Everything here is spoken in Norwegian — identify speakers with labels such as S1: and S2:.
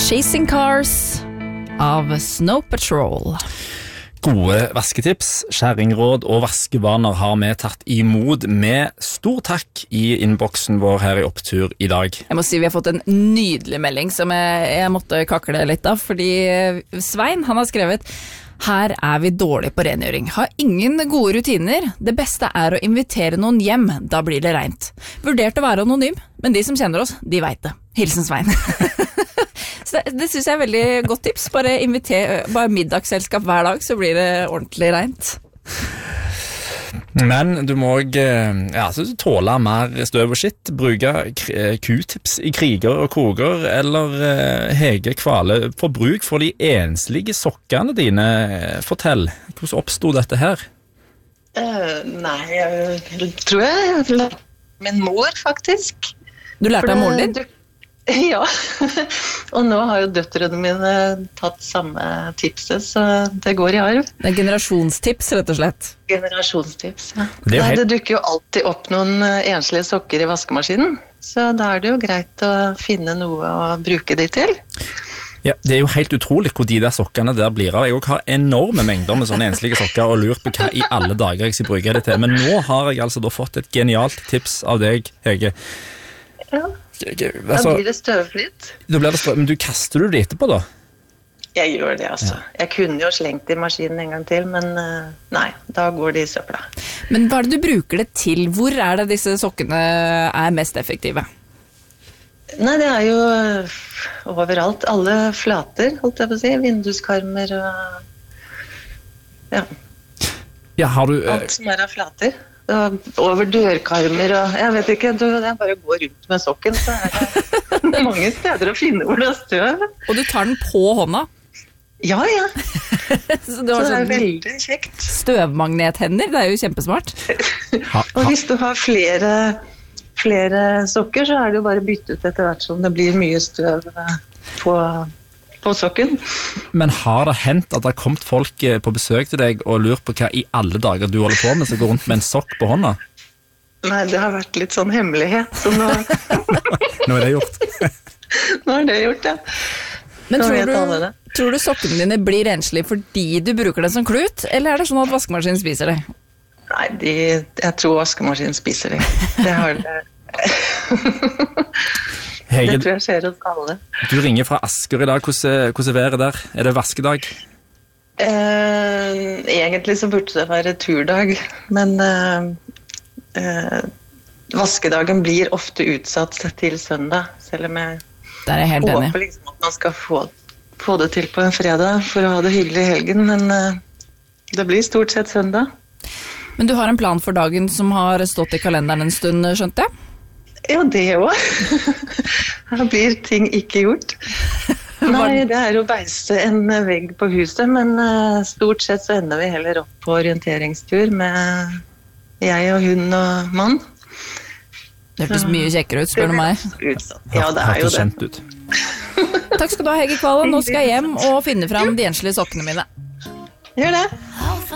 S1: Chasing Cars av Snow Patrol.
S2: Gode vasketips, skjæringråd og vaskevaner har vi tatt imot med stor takk i innboksen vår her i Opptur i dag.
S1: Jeg må si vi har fått en nydelig melding som jeg måtte kakle litt av, fordi Svein, han har skrevet: her vi dårlig på rengjøring. Har ingen gode rutiner. Det beste å invitere noen hjem, da blir det rent. Vurdert å være anonym, men de som kjenner oss, de vet det. Hilsen Svein. Så det synes jeg veldig godt tips. Bare middagsselskap hver dag, så blir det ordentlig rent.
S2: Men du må også tåle mer støv og skitt. Bruke Q-tips i kriger og kroger, eller Hege Kvale for bruk for de enslige sokkene dine. Fortell, hvordan oppstod dette her?
S3: Nei, jeg tror jeg lærte min mor, faktisk.
S1: Du lærte av moren din?
S3: Ja, og nå har jo døtrene mine tatt samme tipset, så det går i arv.
S1: Det generasjonstips, rett og slett.
S3: Generasjonstips, ja. Det dukker jo alltid opp noen enslige sokker i vaskemaskinen, så da det jo greit å finne noe å bruke de til.
S2: Ja, det jo helt utrolig hvor de der sokkene der blir av. Jeg har enorme mengder med sånne enslige sokker og lurer på hva i alle dager jeg skal bruke det til. Men nå har jeg altså da fått et genialt tips av deg, Hege.
S3: Ja. Da blir det støvfritt.
S2: Men du kaster du det etterpå da?
S3: Jeg gjør det, altså. Ja. Jeg kunne jo slengt i maskinen en gang til, men nei, da går det i søpla.
S1: Men hva det du bruker det til? Hvor det disse sokkene mest effektive?
S3: Nei, det jo overalt. Alle flater, holdt jeg på å si. Vinduskarmer og... Ja.
S2: Ja, har du...
S3: Alt som av flater. Over dørkarmer og jeg vet ikke, jeg bare går rundt med sokken, så det mange steder å finne hvor det støv.
S1: Og du tar den på hånda?
S3: Ja.
S1: Så det
S3: sånn veldig kjekt.
S1: Støvmagnethender, det jo kjempesmart.
S3: Og hvis du har flere sokker, så det jo bare byttet etter hvert som det blir mye støv på sokken.
S2: Men har det hendt at det har kommet folk på besøk til deg og lurt på hva i alle dager du holder på med, så går rundt med en sokk på hånda?
S3: Nei, det har vært litt sånn hemmelighet, så nå...
S2: Nå det gjort.
S3: Nå det gjort, ja.
S1: Men tror du sokkene dine blir renslige fordi du bruker den som klut, eller det sånn at vaskemaskinen spiser det?
S3: Nei, jeg tror vaskemaskinen spiser det. Det har det...
S2: Hege,
S3: det tror jeg skjer hos alle.
S2: Du ringer fra Asker i dag. Hvordan været der? Det vaskedag?
S3: Egentlig så burde det være turdag, men vaskedagen blir ofte utsatt til søndag, selv om jeg håper liksom at man skal få det til på en fredag for å ha det hyggelig i helgen, men det blir stort sett søndag.
S1: Men du har en plan for dagen som har stått i kalenderen en stund, skjønte jeg?
S3: Ja, det også. Her blir ting ikke gjort. Nei, det å beise en vegg på huset, men stort sett så ender vi heller opp på orienteringstur med jeg og hun og mann.
S1: Det hørtes mye kjekkere ut, spør du meg.
S3: Ja, det jo det.
S1: Takk skal du ha, Hege Kvale. Nå skal jeg hjem og finne fram de enslige sokkene mine.
S3: Gjør det.